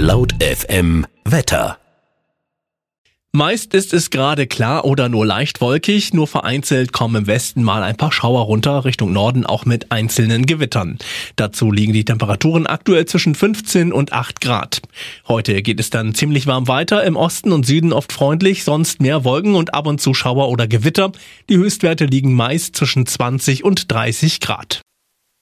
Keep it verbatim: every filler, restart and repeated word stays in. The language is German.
Laut F M Wetter. Meist ist es gerade klar oder nur leicht wolkig, nur vereinzelt kommen im Westen mal ein paar Schauer runter, Richtung Norden auch mit einzelnen Gewittern. Dazu liegen die Temperaturen aktuell zwischen fünfzehn und acht Grad. Heute geht es dann ziemlich warm weiter, im Osten und Süden oft freundlich, sonst mehr Wolken und ab und zu Schauer oder Gewitter. Die Höchstwerte liegen meist zwischen zwanzig und dreißig Grad.